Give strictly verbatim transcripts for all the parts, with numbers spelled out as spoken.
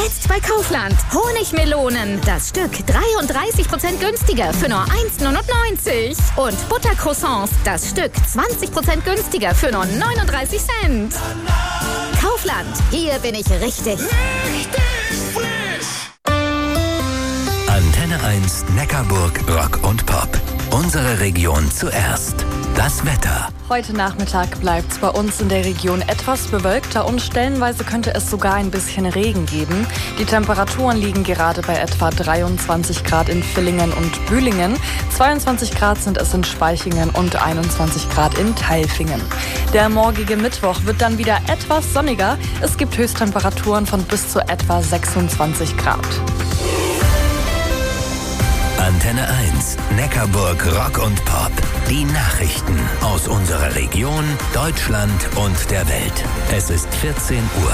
Jetzt bei Kaufland. Honigmelonen. Das Stück dreiunddreißig Prozent günstiger für nur eins neunundneunzig. Und Buttercroissants. Das Stück zwanzig Prozent günstiger für nur neununddreißig Cent. Kaufland. Hier bin ich richtig. Richtig frisch. Antenne eins Neckarburg Rock und Pop. Unsere Region zuerst. Das Wetter. Heute Nachmittag bleibt es bei uns in der Region etwas bewölkter und stellenweise könnte es sogar ein bisschen Regen geben. Die Temperaturen liegen gerade bei etwa dreiundzwanzig Grad in Villingen und Bühlingen, zweiundzwanzig Grad sind es in Spaichingen und einundzwanzig Grad in Tailfingen. Der morgige Mittwoch wird dann wieder etwas sonniger. Es gibt Höchsttemperaturen von bis zu etwa sechsundzwanzig Grad. Antenne eins Neckarburg Rock und Pop. Die Nachrichten aus unserer Region, Deutschland und der Welt. Es ist vierzehn Uhr.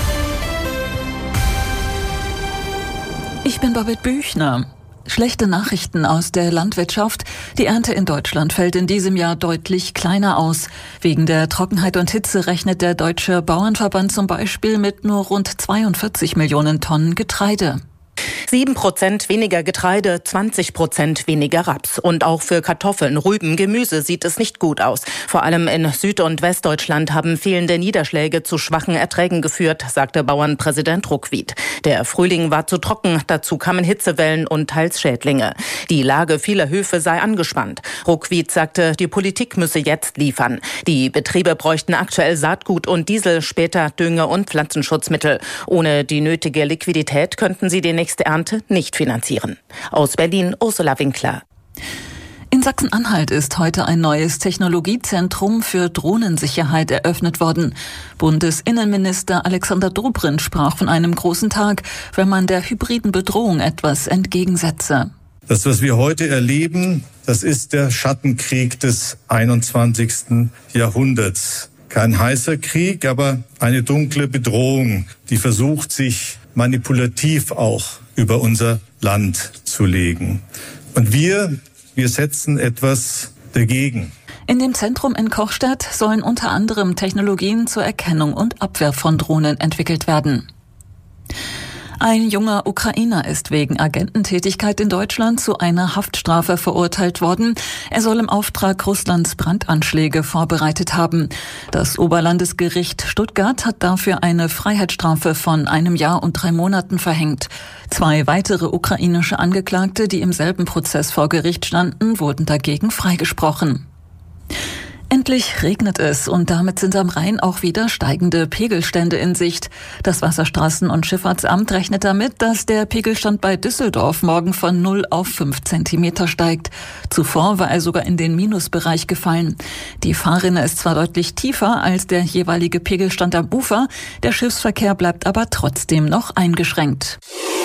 Ich bin Babette Büchner. Schlechte Nachrichten aus der Landwirtschaft. Die Ernte in Deutschland fällt in diesem Jahr deutlich kleiner aus. Wegen der Trockenheit und Hitze rechnet der Deutsche Bauernverband zum Beispiel mit nur rund zweiundvierzig Millionen Tonnen Getreide. Sieben Prozent weniger Getreide, zwanzig Prozent weniger Raps. Und auch für Kartoffeln, Rüben, Gemüse sieht es nicht gut aus. Vor allem in Süd- und Westdeutschland haben fehlende Niederschläge zu schwachen Erträgen geführt, sagte Bauernpräsident Ruckwied. Der Frühling war zu trocken, dazu kamen Hitzewellen und teils Schädlinge. Die Lage vieler Höfe sei angespannt. Ruckwied sagte, die Politik müsse jetzt liefern. Die Betriebe bräuchten aktuell Saatgut und Diesel, später Dünger und Pflanzenschutzmittel. Ohne die nötige Liquidität könnten sie den nächste Ernte nicht finanzieren. Aus Berlin, Ursula Winkler. In Sachsen-Anhalt ist heute ein neues Technologiezentrum für Drohnensicherheit eröffnet worden. Bundesinnenminister Alexander Dobrindt sprach von einem großen Tag, wenn man der hybriden Bedrohung etwas entgegensetze. Das, was wir heute erleben, das ist der Schattenkrieg des einundzwanzigsten Jahrhunderts. Kein heißer Krieg, aber eine dunkle Bedrohung, die versucht, sich manipulativ auch über unser Land zu legen. Und wir, wir setzen etwas dagegen. In dem Zentrum in Kochstadt sollen unter anderem Technologien zur Erkennung und Abwehr von Drohnen entwickelt werden. Ein junger Ukrainer ist wegen Agententätigkeit in Deutschland zu einer Haftstrafe verurteilt worden. Er soll im Auftrag Russlands Brandanschläge vorbereitet haben. Das Oberlandesgericht Stuttgart hat dafür eine Freiheitsstrafe von einem Jahr und drei Monaten verhängt. Zwei weitere ukrainische Angeklagte, die im selben Prozess vor Gericht standen, wurden dagegen freigesprochen. Endlich regnet es und damit sind am Rhein auch wieder steigende Pegelstände in Sicht. Das Wasserstraßen- und Schifffahrtsamt rechnet damit, dass der Pegelstand bei Düsseldorf morgen von null auf fünf Zentimeter steigt. Zuvor war er sogar in den Minusbereich gefallen. Die Fahrrinne ist zwar deutlich tiefer als der jeweilige Pegelstand am Ufer, der Schiffsverkehr bleibt aber trotzdem noch eingeschränkt.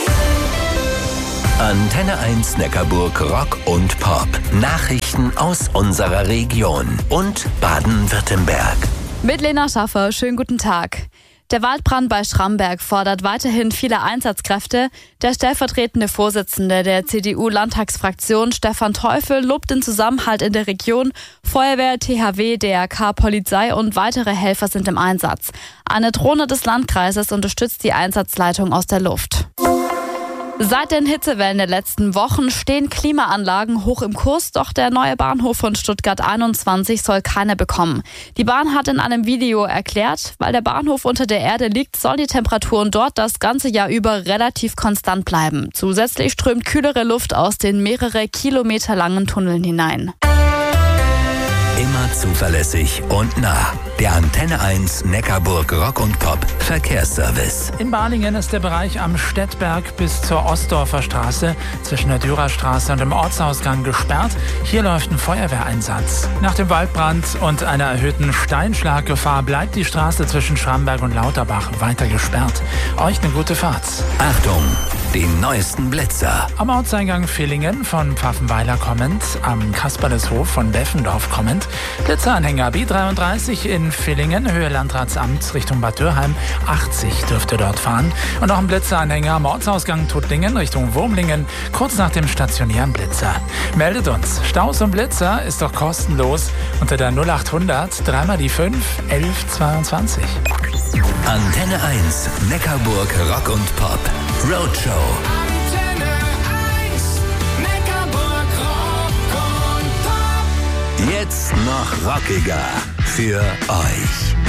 Antenne eins Neckarburg Rock und Pop. Nachrichten aus unserer Region und Baden-Württemberg. Mit Lena Schaffer, schönen guten Tag. Der Waldbrand bei Schramberg fordert weiterhin viele Einsatzkräfte. Der stellvertretende Vorsitzende der C D U-Landtagsfraktion, Stefan Teufel, lobt den Zusammenhalt in der Region. Feuerwehr, T H W, D R K, Polizei und weitere Helfer sind im Einsatz. Eine Drohne des Landkreises unterstützt die Einsatzleitung aus der Luft. Seit den Hitzewellen der letzten Wochen stehen Klimaanlagen hoch im Kurs, doch der neue Bahnhof von Stuttgart einundzwanzig soll keine bekommen. Die Bahn hat in einem Video erklärt, weil der Bahnhof unter der Erde liegt, sollen die Temperaturen dort das ganze Jahr über relativ konstant bleiben. Zusätzlich strömt kühlere Luft aus den mehrere Kilometer langen Tunneln hinein. Immer zuverlässig und nah. Der Antenne eins Neckarburg Rock und Pop Verkehrsservice. In Balingen ist der Bereich am Stettberg bis zur Ostdorfer Straße zwischen der Dürerstraße und dem Ortsausgang gesperrt. Hier läuft ein Feuerwehreinsatz. Nach dem Waldbrand und einer erhöhten Steinschlaggefahr bleibt die Straße zwischen Schramberg und Lauterbach weiter gesperrt. Euch eine gute Fahrt. Achtung, die neuesten Blitzer. Am Ortseingang Villingen von Pfaffenweiler kommend, am Kasperleshof von Deffendorf kommend. Blitzeranhänger B dreiunddreißig in Villingen, Höhe Landratsamt Richtung Bad Dürheim, achtzig dürfte dort fahren. Und auch ein Blitzeranhänger am Ortsausgang Tuttlingen Richtung Wurmlingen, kurz nach dem stationären Blitzer. Meldet uns. Staus und Blitzer ist doch kostenlos unter der null achthundert, dreimal die fünf, elf zweiundzwanzig. Antenne eins, Neckarburg Rock und Pop. Roadshow. Antenne eins, Neckarburg Rock und Pop. Jetzt noch rockiger für euch.